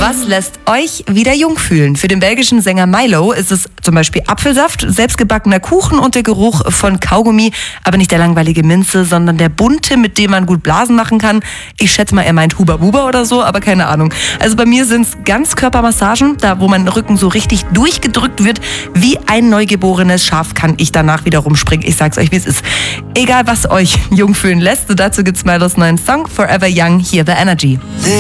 Was lässt euch wieder jung fühlen? Für den belgischen Sänger Milo ist es zum Beispiel Apfelsaft, selbstgebackener Kuchen und der Geruch von Kaugummi. Aber nicht der langweilige Minze, sondern der bunte, mit dem man gut Blasen machen kann. Ich schätze mal, er meint Huba Buba oder so, aber keine Ahnung. Also bei mir sind es Ganzkörpermassagen, da wo mein Rücken so richtig durchgedrückt wird. Wie ein neugeborenes Schaf kann ich danach wieder rumspringen. Ich sag's euch, wie es ist. Egal, was euch jung fühlen lässt. Dazu gibt's Milos neuen Song Forever Young, hier The Energy.